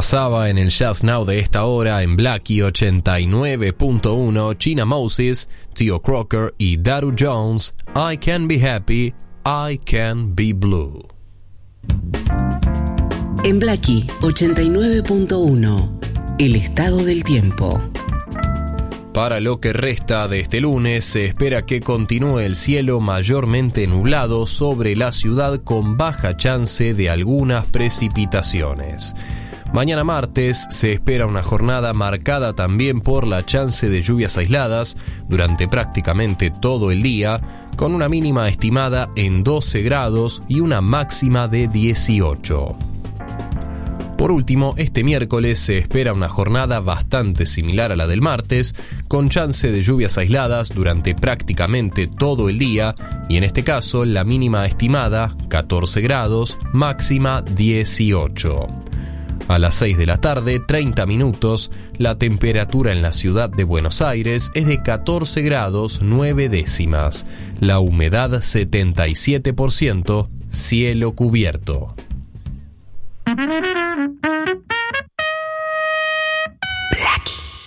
pasaba en el Jazz Now de esta hora en Blackie 89.1, China Moses, Theo Crocker y Daru Jones, I Can Be Happy, I Can Be Blue. En Blackie 89.1, el estado del tiempo. Para lo que resta de este lunes, se espera que continúe el cielo mayormente nublado sobre la ciudad con baja chance de algunas precipitaciones. Mañana martes se espera una jornada marcada también por la chance de lluvias aisladas durante prácticamente todo el día, con una mínima estimada en 12 grados y una máxima de 18. Por último, este miércoles se espera una jornada bastante similar a la del martes, con chance de lluvias aisladas durante prácticamente todo el día, y en este caso la mínima estimada 14 grados, máxima 18. A las 6 de la tarde, 30 minutos, la temperatura en la ciudad de Buenos Aires es de 14 grados 9 décimas, la humedad 77%, cielo cubierto.